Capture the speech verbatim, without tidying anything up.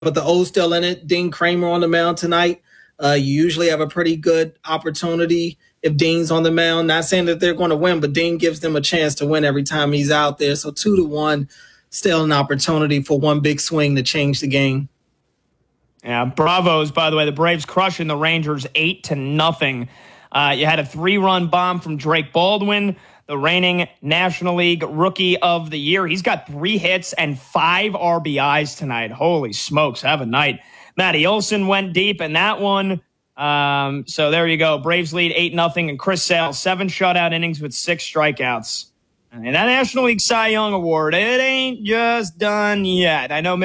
but the O's still in it. Dean Kramer on the mound tonight. Uh, you usually have a pretty good opportunity if Dean's on the mound. Not saying that they're going to win, but Dean gives them a chance to win every time he's out there. So two to one, still an opportunity for one big swing to change the game. Yeah, bravos, by the way. The Braves crushing the Rangers eight to nothing. Uh, you had a three-run bomb from Drake Baldwin, the reigning National League Rookie of the Year. He's got three hits and five R B Is tonight. Holy smokes, have a night. Matty Olson went deep in that one. Um, so there you go. Braves lead eight nothing, and Chris Sale, seven shutout innings with six strikeouts. And that National League Cy Young Award, it ain't just done yet. I know